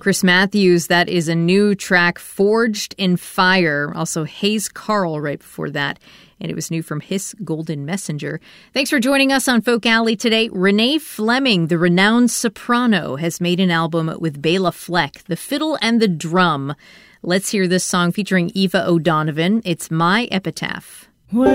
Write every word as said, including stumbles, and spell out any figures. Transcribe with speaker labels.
Speaker 1: Chris Matthews, that is a new track, Forged in Fire. Also Hayes Carl right before that. And it was new from Hiss Golden Messenger. Thanks for joining us on Folk Alley today. Renee Fleming, the renowned soprano, has made an album with Bela Fleck, The Fiddle and the Drum. Let's hear this song featuring Eva O'Donovan. It's My Epitaph.